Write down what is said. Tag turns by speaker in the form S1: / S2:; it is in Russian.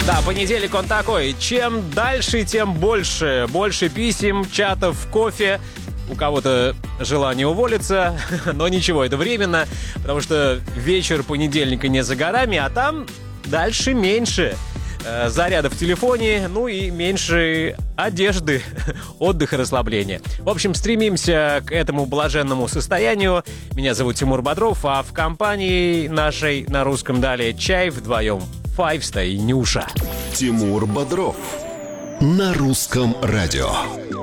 S1: Да, понедельник он такой. Чем дальше, тем больше. Больше писем, чатов, кофе. У кого-то желание уволиться, но ничего, это временно, потому что вечер понедельника не за горами, а там дальше меньше заряда в телефоне, ну и меньше одежды, отдыха, расслабления. В общем, стремимся к этому блаженному состоянию. Меня зовут Тимур Бодров, а в компании нашей на русском далее чай вдвоем Файвста и Нюша.
S2: Тимур Бодров на русском радио.